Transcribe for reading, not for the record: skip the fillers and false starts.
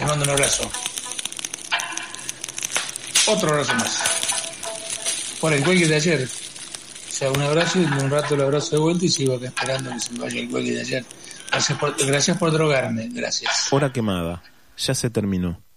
Les mando un abrazo. Otro abrazo más. Por el cuelgue de ayer. O sea, un abrazo y un rato el abrazo de vuelta y sigo acá esperando que se me vaya el cuelgue de ayer. Gracias por drogarme. Gracias. Hora quemada. Ya se terminó.